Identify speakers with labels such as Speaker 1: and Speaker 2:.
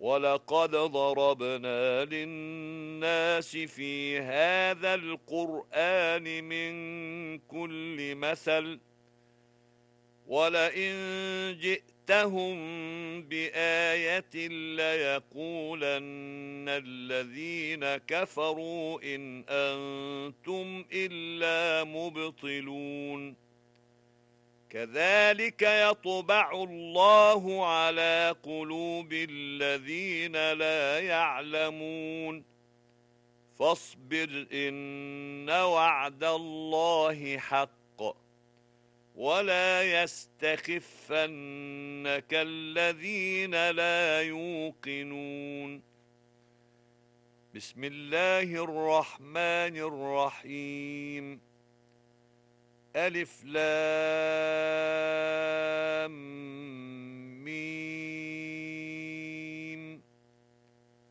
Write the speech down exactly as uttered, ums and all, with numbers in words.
Speaker 1: وَلَقَدْ ضَرَبْنَا لِلنَّاسِ فِي هَذَا الْقُرْآنِ مِنْ كُلِّ مَثَلٍ وَلَئِنْ جِئْتَهُمْ بِآيَةٍ لَيَقُولَنَّ الَّذِينَ كَفَرُوا إِنْ أَنْتُمْ إِلَّا مُبْطِلُونَ كَذَلِكَ يَطْبَعُ اللَّهُ عَلَى قُلُوبِ الَّذِينَ لَا يَعْلَمُونَ فاصبر إن وعد الله حق ولا يستخفنك الذين لا يوقنون. بسم الله الرحمن الرحيم. ألف لام ميم